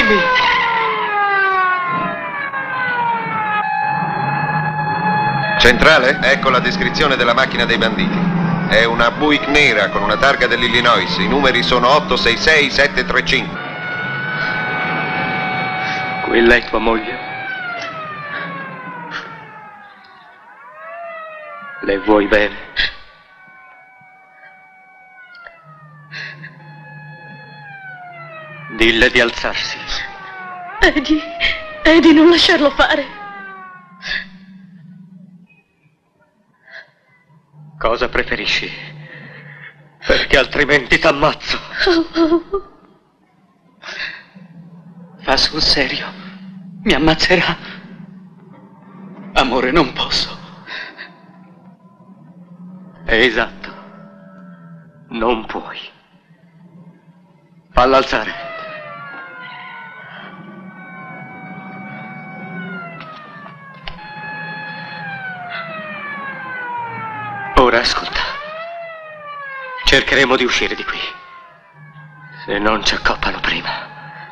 Dimmi! Centrale? Ecco la descrizione della macchina dei banditi. È una Buick nera con una targa dell'Illinois. I numeri sono 866735. Quella è tua moglie? Le vuoi bene? Dille di alzarsi. Eddie, non lasciarlo fare. Cosa preferisci? Perché altrimenti t'ammazzo. Fa sul serio. Mi ammazzerà. Amore, non posso. Esatto. Non puoi. Falla alzare. Ora ascolta. Cercheremo di uscire di qui. Se non ci accoppano prima.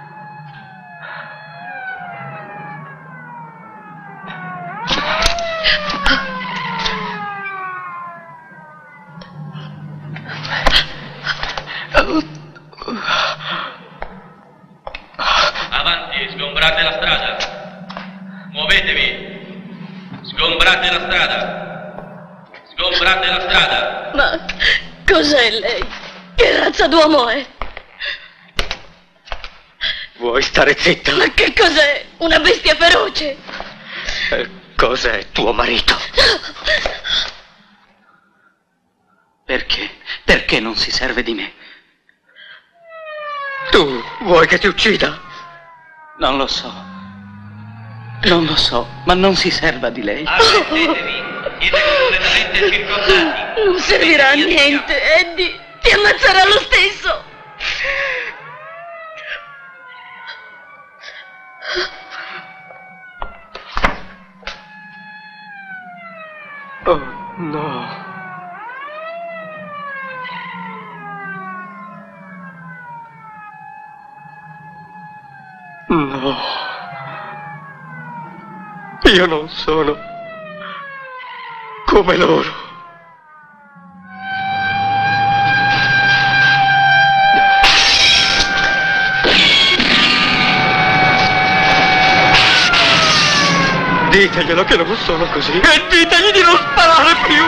Avanti, sgombrate la strada. Muovetevi. Sgombrate la strada. Sgombrate la strada. Ma cos'è lei? Che razza d'uomo è? Vuoi stare zitta? Ma che cos'è? Una bestia feroce? Cos'è tuo marito? Perché? Perché non si serve di me? Tu vuoi che ti uccida? Non lo so. Non lo so, ma non si serva di lei. Arrendetevi. Siete completamente circondati. Non servirà a niente, Eddie. Ti ammazzerà lo stesso. Oh, no. No. Io non sono come loro. Diteglielo che non sono così e ditegli di non sparare più.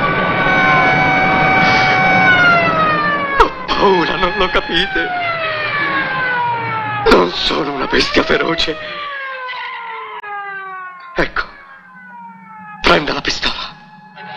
Ho paura, non lo capite? Non sono una bestia feroce.